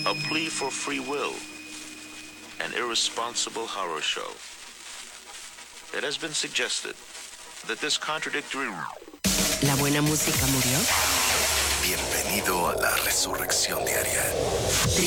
a plea for free will, an irresponsible horror show. It has been suggested that this contradictory... ¿La buena música murió? Bienvenido a la resurrección diaria.